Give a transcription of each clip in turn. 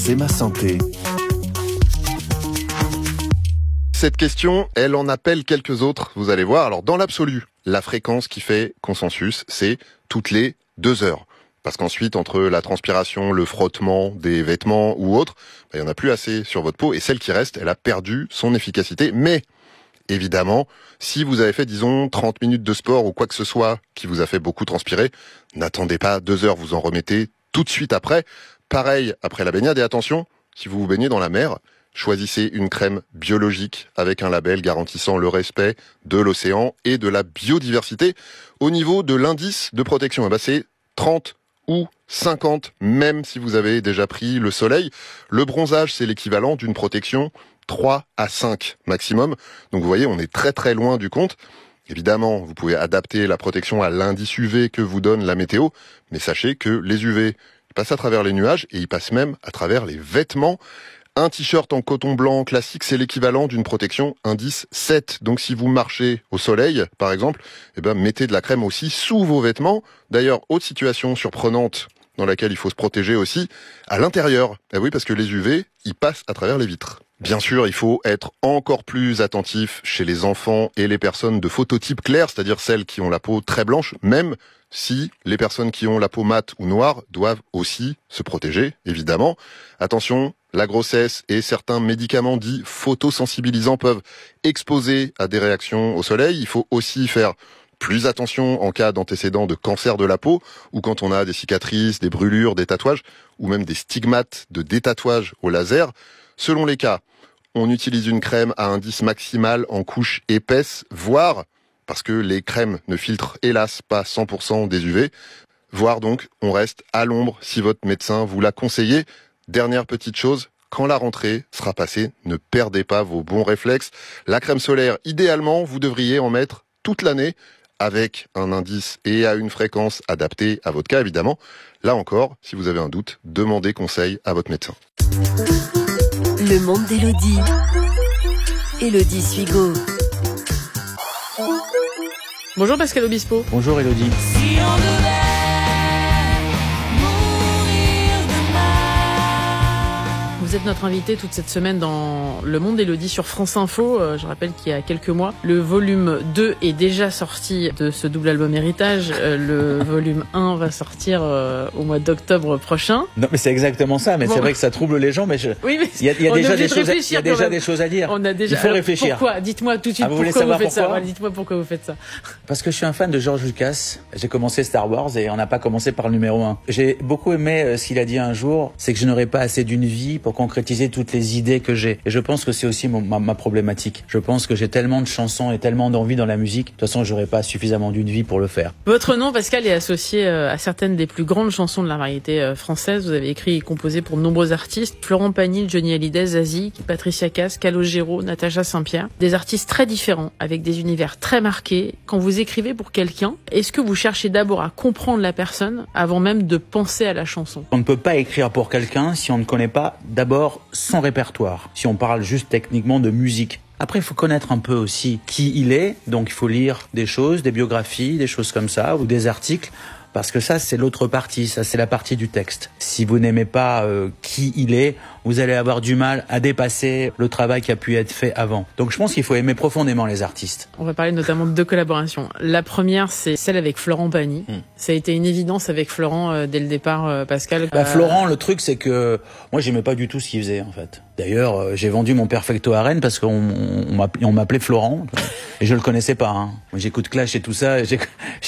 C'est ma santé. Cette question, elle en appelle quelques autres, vous allez voir. Alors, dans l'absolu, la fréquence qui fait consensus, c'est toutes les 2 heures. Parce qu'ensuite, entre la transpiration, le frottement des vêtements ou autre, il y en a plus assez sur votre peau. Et celle qui reste, elle a perdu son efficacité. Mais, évidemment, si vous avez fait, disons, 30 minutes de sport ou quoi que ce soit qui vous a fait beaucoup transpirer, n'attendez pas 2 heures, vous en remettez tout de suite après. Pareil après la baignade. Et attention, si vous vous baignez dans la mer, choisissez une crème biologique avec un label garantissant le respect de l'océan et de la biodiversité. Au niveau de l'indice de protection, c'est 30 ou 50, même si vous avez déjà pris le soleil. Le bronzage, c'est l'équivalent d'une protection 3 à 5 maximum. Donc vous voyez, on est très très loin du compte. Évidemment, vous pouvez adapter la protection à l'indice UV que vous donne la météo, mais sachez que les UV passent à travers les nuages et ils passent même à travers les vêtements. Un t-shirt en coton blanc classique, c'est l'équivalent d'une protection indice 7. Donc si vous marchez au soleil, par exemple, mettez de la crème aussi sous vos vêtements. D'ailleurs, autre situation surprenante dans laquelle il faut se protéger aussi, à l'intérieur. Eh oui, parce que les UV, ils passent à travers les vitres. Bien sûr, il faut être encore plus attentif chez les enfants et les personnes de phototype clair, c'est-à-dire celles qui ont la peau très blanche, même si les personnes qui ont la peau mate ou noire doivent aussi se protéger, évidemment. Attention, la grossesse et certains médicaments dits photosensibilisants peuvent exposer à des réactions au soleil. Il faut aussi faire plus attention en cas d'antécédent de cancer de la peau ou quand on a des cicatrices, des brûlures, des tatouages ou même des stigmates de détatouage au laser. Selon les cas, on utilise une crème à indice maximal en couche épaisse, voire, parce que les crèmes ne filtrent hélas pas 100% des UV, voire donc on reste à l'ombre si votre médecin vous l'a conseillé. Dernière petite chose, quand la rentrée sera passée, ne perdez pas vos bons réflexes. La crème solaire, idéalement, vous devriez en mettre toute l'année avec un indice et à une fréquence adaptée à votre cas, évidemment. Là encore, si vous avez un doute, demandez conseil à votre médecin. Le monde d'Élodie. Élodie Suigo. Bonjour Pascal Obispo. Bonjour Élodie. Si on devait mourir demain. Vous êtes notre invité toute cette semaine dans Le Monde d'Élodie sur France Info. Je rappelle qu'il y a quelques mois, le volume 2 est déjà sorti de ce double album Héritage. Le volume 1 va sortir au mois d'octobre prochain. Non mais c'est exactement ça, mais bon. C'est vrai que ça trouble les gens, mais oui, mais il y a déjà des choses à dire. On a déjà... Il faut réfléchir. Pourquoi ? Dites-moi tout de suite vous pourquoi vous faites ça. Ouais, dites-moi pourquoi vous faites ça. Parce que je suis un fan de George Lucas. J'ai commencé Star Wars et on n'a pas commencé par le numéro 1. J'ai beaucoup aimé ce qu'il a dit un jour, c'est que je n'aurais pas assez d'une vie pour concrétiser toutes les idées que j'ai. Et je pense que c'est aussi ma problématique. Je pense que j'ai tellement de chansons et tellement d'envie dans la musique. De toute façon, j'aurais pas suffisamment d'une vie pour le faire. Votre nom, Pascal, est associé à certaines des plus grandes chansons de la variété française. Vous avez écrit et composé pour de nombreux artistes. Florent Pagny, Johnny Hallyday, Zazie, Patricia Cass, Calogero, Natacha Saint-Pierre. Des artistes très différents, avec des univers très marqués. Quand vous écrivez pour quelqu'un, est-ce que vous cherchez d'abord à comprendre la personne avant même de penser à la chanson ? On ne peut pas écrire pour quelqu'un si on ne connaît pas d'abord son répertoire, si on parle juste techniquement de musique. Après, il faut connaître un peu aussi qui il est, donc il faut lire des choses, des biographies, des choses comme ça, ou des articles, parce que ça, c'est l'autre partie, ça c'est la partie du texte. Si vous n'aimez pas qui il est, vous allez avoir du mal à dépasser le travail qui a pu être fait avant. Donc je pense qu'il faut aimer profondément les artistes. On va parler notamment de 2 collaborations. La première, c'est celle avec Florent Pagny. Ça a été une évidence avec Florent dès le départ, Pascal. Florent, le truc, c'est que moi, j'aimais pas du tout ce qu'il faisait, en fait. D'ailleurs, j'ai vendu mon Perfecto à Rennes parce qu'on m'appelait Florent et je le connaissais pas. Hein. J'écoute Clash et tout ça. J'ai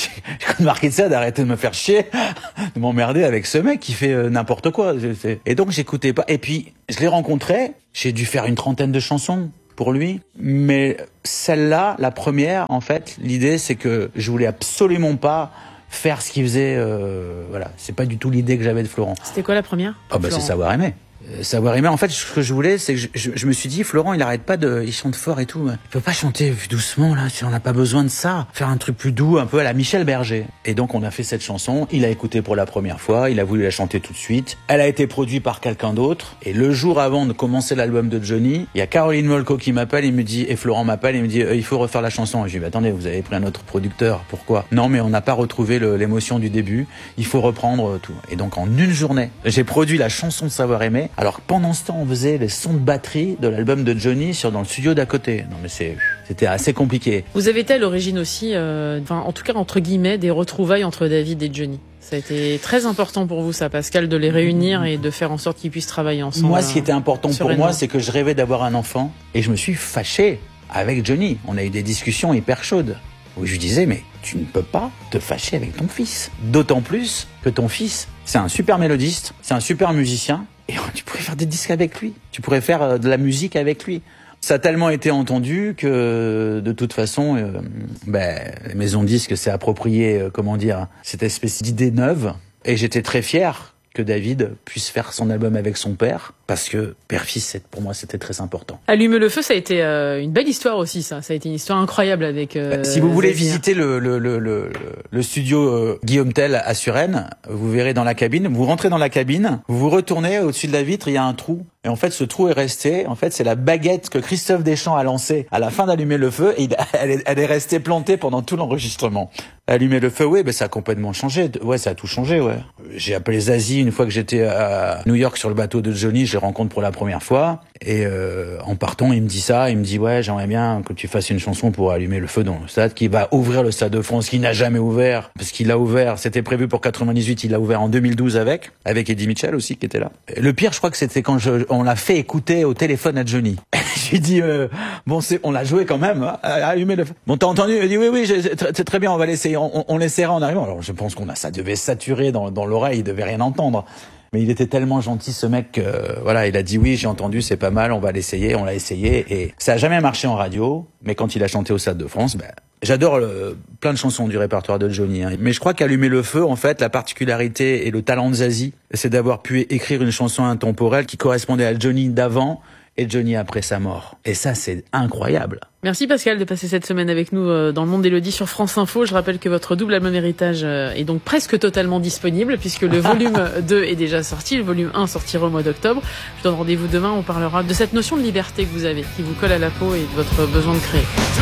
marqué de ça d'arrêter de me faire chier, de m'emmerder avec ce mec qui fait n'importe quoi. Et donc, j'écoutais pas. Et puis, je l'ai rencontré. J'ai dû faire une 30aine de chansons pour lui. Mais celle-là, la première, en fait, l'idée, c'est que je voulais absolument pas faire ce qu'il faisait. Voilà, c'est pas du tout l'idée que j'avais de Florent. C'était quoi la première ? C'est Savoir aimer. Savoir aimer. En fait, ce que je voulais, c'est que je me suis dit, Florent, il arrête pas il chante fort et tout. Il peut pas chanter doucement, là, si on n'a pas besoin de ça. Faire un truc plus doux, un peu à la Michel Berger. Et donc, on a fait cette chanson. Il a écouté pour la première fois. Il a voulu la chanter tout de suite. Elle a été produite par quelqu'un d'autre. Et le jour avant de commencer l'album de Johnny, il y a Caroline Molko qui m'appelle, il me dit, et Florent m'appelle, il me dit, il faut refaire la chanson. Et je lui dis, attendez, vous avez pris un autre producteur. Pourquoi? Non, mais on n'a pas retrouvé l'émotion du début. Il faut reprendre tout. Et donc, en une journée, j'ai produit la chanson de Savoir aimer. tourner. Alors pendant ce temps, on faisait les sons de batterie de l'album de Johnny dans le studio d'à côté. Non mais c'était assez compliqué. Vous avez été à l'origine aussi, en tout cas entre guillemets, des retrouvailles entre David et Johnny. Ça a été très important pour vous, ça, Pascal, de les réunir et de faire en sorte qu'ils puissent travailler ensemble. Moi, ce qui était important pour moi, c'est que je rêvais d'avoir un enfant et je me suis fâché avec Johnny. On a eu des discussions hyper chaudes où je lui disais, mais tu ne peux pas te fâcher avec ton fils. D'autant plus que ton fils, c'est un super mélodiste, c'est un super musicien et tu pourrais faire des disques avec lui. Tu pourrais faire de la musique avec lui. Ça a tellement été entendu que, de toute façon, les maisons de disques s'est approprié, cette espèce d'idée neuve. Et j'étais très fier que David puisse faire son album avec son père, parce que père-fils, pour moi, c'était très important. Allumer le feu, ça a été une belle histoire aussi, ça. Ça a été une histoire incroyable avec... si vous voulez visiter le studio Guillaume Tell à Suresnes, vous verrez dans la cabine, vous rentrez dans la cabine, vous vous retournez, au-dessus de la vitre, il y a un trou. Et en fait, ce trou est resté, c'est la baguette que Christophe Deschamps a lancée à la fin d'Allumer le feu, et elle est restée plantée pendant tout l'enregistrement. Allumer le feu, ça a complètement changé. Ouais, ça a tout changé, ouais. J'ai appelé Zazie une fois que j'étais à New York sur le bateau de Johnny, je les rencontre pour la première fois. Et en partant, il me dit ça, il me dit ouais, j'aimerais bien que tu fasses une chanson pour Allumer le feu dans le stade, qui va ouvrir le Stade de France, qui n'a jamais ouvert, parce qu'il l'a ouvert, c'était prévu pour 98, il l'a ouvert en 2012 avec Eddie Mitchell aussi qui était là. Et le pire, je crois que c'était quand on l'a fait écouter au téléphone à Johnny. Je lui dis on l'a joué quand même, hein, Allumer le feu. Bon, t'as entendu? Il dit oui, c'est très bien, on va l'essayer, on l'essaiera en arrivant. Alors je pense ça devait saturer dans l'oreille, il devait rien entendre. Mais il était tellement gentil, ce mec, il a dit oui, j'ai entendu, c'est pas mal, on va l'essayer, on l'a essayé, et ça a jamais marché en radio, mais quand il a chanté au Stade de France, j'adore plein de chansons du répertoire de Johnny, hein. Mais je crois qu'Allumer le feu, en fait, la particularité et le talent de Zazie, c'est d'avoir pu écrire une chanson intemporelle qui correspondait à Johnny d'avant et Johnny après sa mort. Et ça, c'est incroyable. Merci Pascal de passer cette semaine avec nous dans le monde d'Élodie sur France Info. Je rappelle que votre double album Héritage est donc presque totalement disponible puisque le volume 2 est déjà sorti, le volume 1 sortira au mois d'octobre. Je donne rendez-vous demain, on parlera de cette notion de liberté que vous avez, qui vous colle à la peau et de votre besoin de créer.